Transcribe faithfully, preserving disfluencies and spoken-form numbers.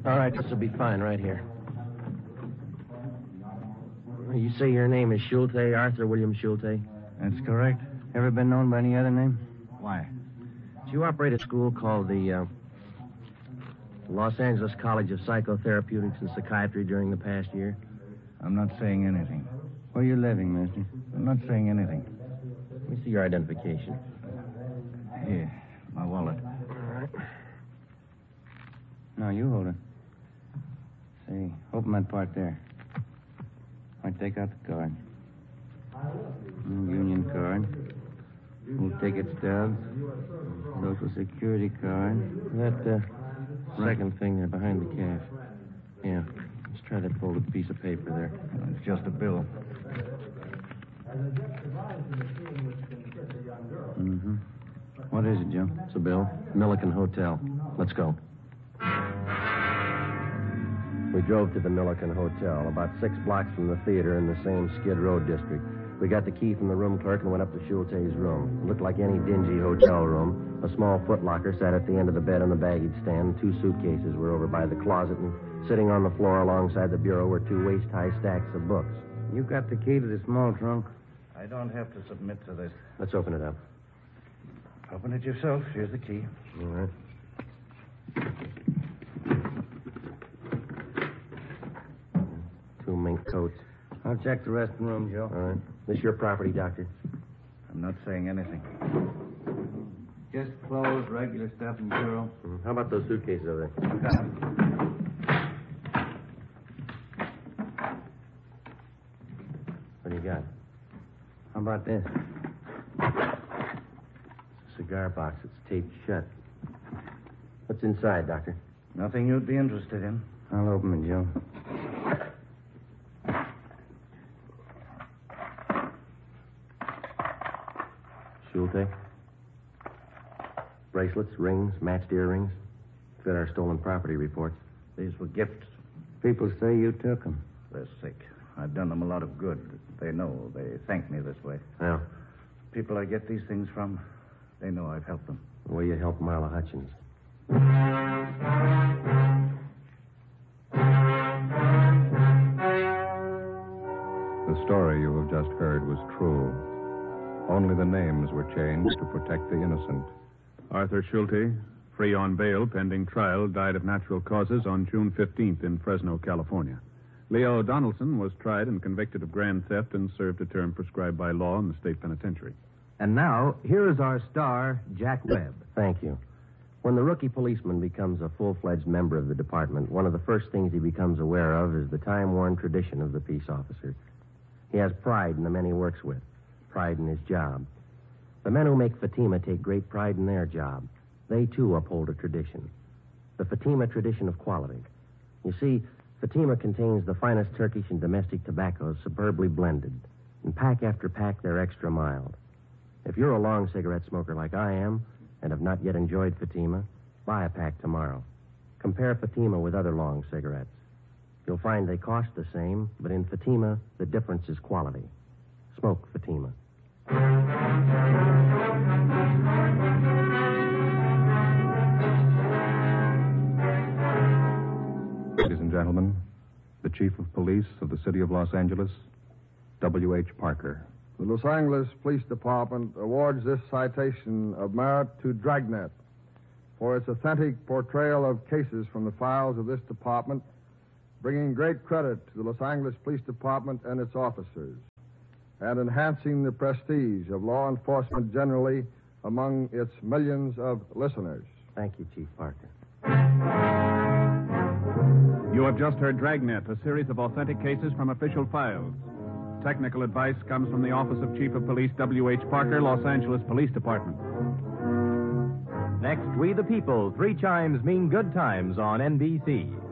All right, this will be fine right here. You say your name is Schulte, Arthur William Schulte? That's correct. Ever been known by any other name? Why? Did you operate a school called the uh, Los Angeles College of Psychotherapeutics and Psychiatry during the past year? I'm not saying anything. Where you living, mister? I'm not saying anything. Let me see your identification. Here, my wallet. All right. No, you hold it. Say, open that part there. I take out the card. Mm, Union card. Little ticket stubs. Social Security card. That uh, second thing there behind the cash. Yeah. Let's try that folded piece of paper there. It's just a bill. Mm-hmm. What is it, Joe? It's a bill. Milliken Hotel. Let's go. We drove to the Milliken Hotel, about six blocks from the theater in the same Skid Row district. We got the key from the room clerk and went up to Schulte's room. It looked like any dingy hotel room. A small footlocker sat at the end of the bed on the baggage stand. Two suitcases were over by the closet, and sitting on the floor alongside the bureau were two waist-high stacks of books. You got the key to the small trunk? I don't have to submit to this. Let's open it up. Open it yourself. Here's the key. All right. Two mink coats. I'll check the rest of the room, Joe. All right. This your property, Doctor? I'm not saying anything. Just clothes, regular stuff in the bureau. Mm-hmm. How about those suitcases over there? Got 'em. What do you got? How about this? It's a cigar box. It's taped shut. What's inside, Doctor? Nothing you'd be interested in. I'll open it, Joe. Schulte? Bracelets, rings, matched earrings. Fit our stolen property reports. These were gifts. People say you took them. They're sick. I've done them a lot of good. They know. They thank me this way. Well, People I get these things from, they know I've helped them. the way you helped Marla Hutchins. The story you have just heard was true. Only the names were changed to protect the innocent. Arthur Schulte, free on bail pending trial, died of natural causes on June fifteenth in Fresno, California. Leo Donaldson was tried and convicted of grand theft and served a term prescribed by law in the state penitentiary. And now, here is our star, Jack Webb. Thank you. When the rookie policeman becomes a full-fledged member of the department, one of the first things he becomes aware of is the time-worn tradition of the peace officer. He has pride in the men he works with, pride in his job. The men who make Fatima take great pride in their job. They, too, uphold a tradition. The Fatima tradition of quality. You see, Fatima contains the finest Turkish and domestic tobaccos superbly blended. And pack after pack, they're extra mild. If you're a long cigarette smoker like I am and have not yet enjoyed Fatima, buy a pack tomorrow. Compare Fatima with other long cigarettes. You'll find they cost the same, but in Fatima, the difference is quality. Smoke Fatima. Ladies and gentlemen, the Chief of Police of the City of Los Angeles, W H Parker. The Los Angeles Police Department awards this citation of merit to Dragnet for its authentic portrayal of cases from the files of this department, bringing great credit to the Los Angeles Police Department and its officers, and enhancing the prestige of law enforcement generally among its millions of listeners. Thank you, Chief Parker. You have just heard Dragnet, a series of authentic cases from official files. Technical advice comes from the Office of Chief of Police W H Parker, Los Angeles Police Department. Next, We the People. Three chimes mean good times on N B C.